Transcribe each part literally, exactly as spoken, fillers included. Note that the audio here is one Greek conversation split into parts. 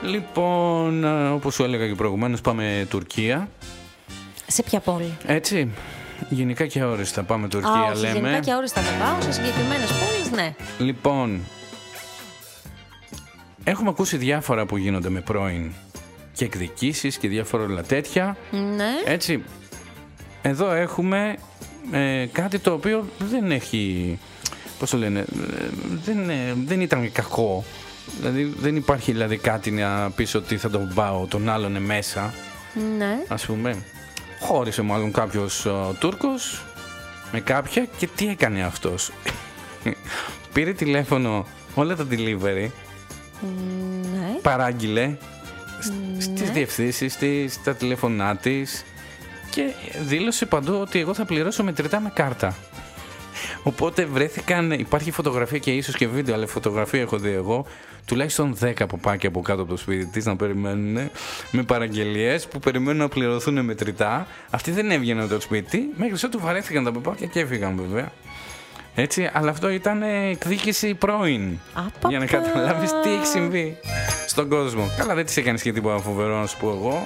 Λοιπόν, όπως σου έλεγα και προηγουμένως, πάμε Τουρκία. Σε ποια πόλη? Έτσι, γενικά και αόριστα πάμε Τουρκία. Α, όχι, λέμε. γενικά και αόριστα δεν πάω, σε συγκεκριμένες πόλεις, ναι. Λοιπόν, έχουμε ακούσει διάφορα που γίνονται με πρώην και εκδικήσεις και διάφορα όλα τέτοια. Ναι. Έτσι, εδώ έχουμε ε, κάτι το οποίο δεν έχει, πώς το λένε, δεν, ε, δεν ήταν κακό. Δηλαδή δεν υπάρχει δηλαδή κάτι να πεις ότι θα τον πάω, τον άλλον μέσα. Ναι. Ας πούμε, χώρισε μάλλον κάποιος ο, Τούρκος με κάποια και τι έκανε αυτός? Πήρε τηλέφωνο όλα τα delivery, Ναι. παράγγειλε Ναι. στις διευθύνσεις της, στα τηλέφωνά της και δήλωσε παντού ότι εγώ θα πληρώσω μετρητά με κάρτα. Οπότε βρέθηκαν, υπάρχει φωτογραφία και ίσως και βίντεο, αλλά φωτογραφία έχω δει εγώ, τουλάχιστον δέκα ποπάκια από κάτω από το σπίτι της να περιμένουν με παραγγελίες που περιμένουν να πληρωθούν μετρητά. Αυτοί δεν έβγαιναν από το σπίτι μέχρι ότου βαρέθηκαν τα ποπάκια και έφυγαν βέβαια. Έτσι, αλλά αυτό ήταν εκδίκηση πρώην. Απαπα. Για να καταλάβεις τι έχει συμβεί στον κόσμο. Καλά, δεν της έκανες και τίποτα φοβερό να σου πω εγώ.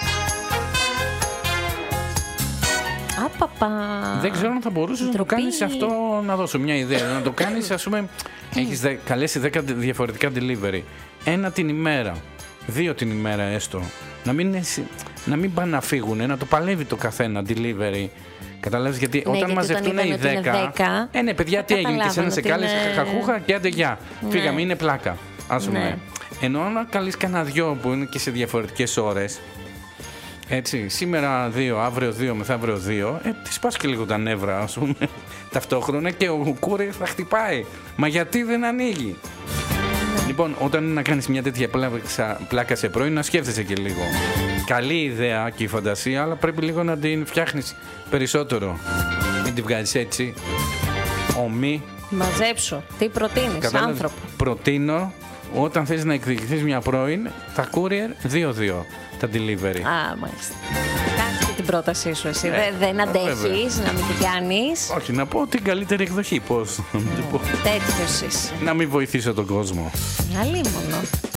Απαπα. Δεν ξέρω αν θα μπορούσες να το κάνεις αυτό, να δώσω μια ιδέα. Να το κάνεις, ας πούμε, έχεις δε, καλέσει δέκα διαφορετικά delivery. Ένα την ημέρα, δύο την ημέρα έστω. Να μην, να μην πάνε να φύγουν, να το παλεύει το καθένα delivery. Καταλάβεις, γιατί Ναι, όταν γιατί μαζευτούν όταν οι είδαμε ότι είναι δέκα, δέκα, ε, ναι, παιδιά, τι έγινε, και εσένα σε κάλεσε είναι... χαχαχούχα και άντε γεια. Ναι. Φύγαμε, είναι πλάκα. Ας πούμε. Ναι. Ενώ να καλείς κανένα δυο που είναι και σε διαφορετικές ώρες. Έτσι, σήμερα δύο, αύριο δύο, μεθαύριο δύο, ε, τη σπάς και λίγο τα νεύρα, ας πούμε, ταυτόχρονα και ο courier θα χτυπάει. Μα γιατί δεν ανοίγει? Λοιπόν, όταν είναι να κάνεις μια τέτοια πλάκα, πλάκα σε πρώην, να σκέφτεσαι και λίγο. Καλή ιδέα και η φαντασία, αλλά πρέπει λίγο να την φτιάχνεις περισσότερο. Μην τη βγάζεις έτσι, ομή. Μαζέψω. Τι προτείνεις, άνθρωπο? Προτείνω, όταν θες να εκδικηθείς μια πρώην, τα courier δύο δύο. Τα delivery. Α, μάλιστα. Κάτσε και την πρότασή σου εσύ. Ε, δεν δεν αντέχεις βέβαια. να μην την κάνεις. Όχι, να πω την καλύτερη εκδοχή. Πώς? Τέτοιος είσαι. Να μην βοηθήσω τον κόσμο. Αλίμονο.